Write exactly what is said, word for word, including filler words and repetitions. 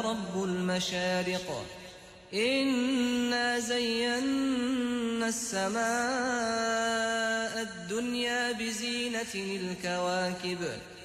رب المشارق إنا زينا السماء الدنيا بزينة الكواكب